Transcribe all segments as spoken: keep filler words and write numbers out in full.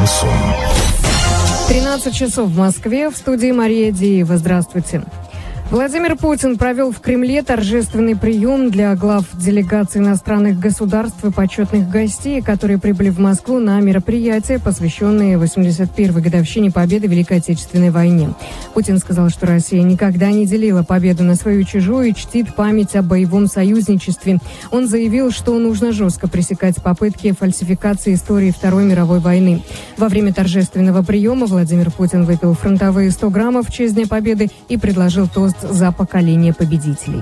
Шансон. тринадцать часов в Москве. В студии Мария Деева. Здравствуйте. Владимир Путин провел в Кремле торжественный прием для глав делегаций иностранных государств и почетных гостей, которые прибыли в Москву на мероприятие, посвященное восемьдесят первой годовщине победы в Великой Отечественной войне. Путин сказал, что Россия никогда не делила победу на свою и чужую и чтит память о боевом союзничестве. Он заявил, что нужно жестко пресекать попытки фальсификации истории Второй мировой войны. Во время торжественного приема Владимир Путин выпил фронтовые сто граммов в честь Дня Победы и предложил тост за поколение победителей.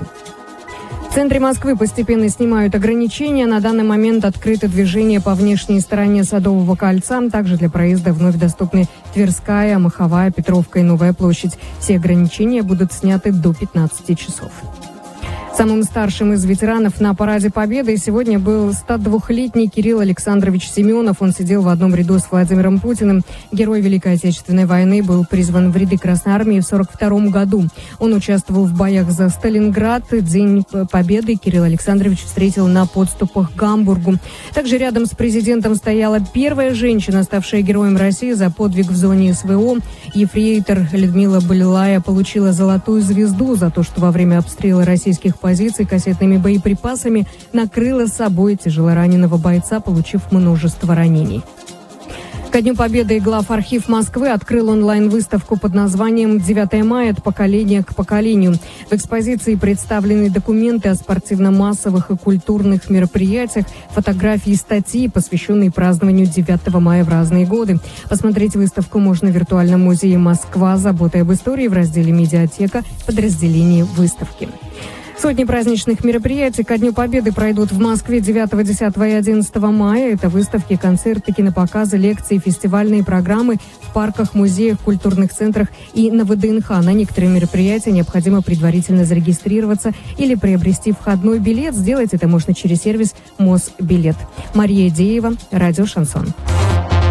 В центре Москвы постепенно снимают ограничения. На данный момент открыто движение по внешней стороне Садового кольца. Также для проезда вновь доступны Тверская, Маховая, Петровка и Новая площадь. Все ограничения будут сняты до пятнадцати часов. Самым старшим из ветеранов на Параде Победы сегодня был ста двухлетний Кирилл Александрович Семенов. Он сидел в одном ряду с Владимиром Путиным. Герой Великой Отечественной войны был призван в ряды Красной Армии в сорок втором году. Он участвовал в боях за Сталинград. День Победы Кирилл Александрович встретил на подступах к Гамбургу. Также рядом с президентом стояла первая женщина, ставшая героем России за подвиг в зоне СВО. Ефрейтор Людмила Балилая получила золотую звезду за то, что во время обстрела российских позиций кассетными боеприпасами накрыла собой тяжелораненого бойца, получив множество ранений. Ко Дню Победы главархив Москвы открыл онлайн-выставку под названием «девятое мая. От поколения к поколению». В экспозиции представлены документы о спортивно-массовых и культурных мероприятиях, фотографии и статьи, посвященные празднованию девятого мая в разные годы. Посмотреть выставку можно в виртуальном музее «Москва. Забота об истории» в разделе «Медиатека» в подразделении «Выставки». Сотни праздничных мероприятий ко Дню Победы пройдут в Москве девятого, десятого и одиннадцатого мая. Это выставки, концерты, кинопоказы, лекции, фестивальные программы в парках, музеях, культурных центрах и на ВДНХ. На некоторые мероприятия необходимо предварительно зарегистрироваться или приобрести входной билет. Сделать это можно через сервис Мосбилет. Мария Деева, радио «Шансон».